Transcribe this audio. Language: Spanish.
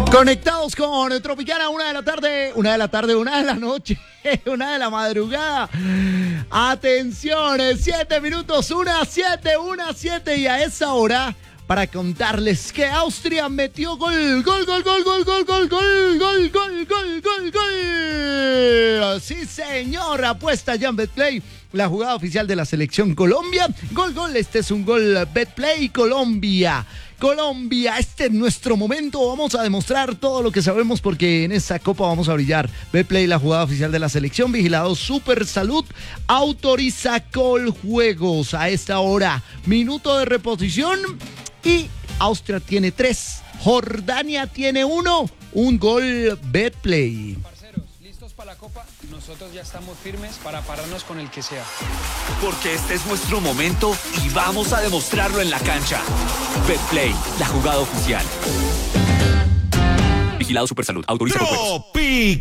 Conectados con Tropicana, 1 de la tarde, 1 de la noche, 1 de la madrugada. Atención, 7 minutos, 1-7, y a esa hora, para contarles que Austria metió gol. Sí, señor, apuesta ya en Betplay, la jugada oficial de la selección Colombia. Gol, este es un gol Betplay Colombia. Colombia, este es nuestro momento, vamos a demostrar todo lo que sabemos porque en esta copa vamos a brillar. Betplay, la jugada oficial de la selección, vigilado Super Salud, autoriza Coljuegos. A esta hora, minuto de reposición y Austria tiene 3, Jordania tiene 1, un gol Betplay. Parceros, ¿listos para la copa? Nosotros ya estamos firmes para pararnos con el que sea. Porque este es nuestro momento y vamos a demostrarlo en la cancha. Betplay, la jugada oficial. Vigilado Supersalud. Autoriza Coljuegos.